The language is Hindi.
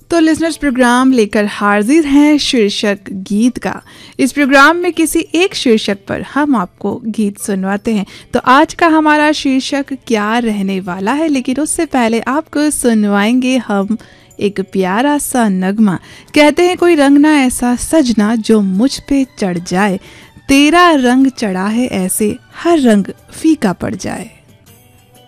तो लिसनर्स प्रोग्राम लेकर हाजिर हैं शीर्षक गीत का। इस प्रोग्राम में किसी एक शीर्षक पर हम आपको गीत सुनवाते हैं। तो आज का हमारा शीर्षक क्या रहने वाला है, लेकिन उससे पहले आपको सुनवाएंगे हम एक प्यारा सा नगमा। कहते हैं कोई रंग ना ऐसा सजना जो मुझ पे चढ़ जाए, तेरा रंग चढ़ा है ऐसे हर रंग फीका पड़ जाए।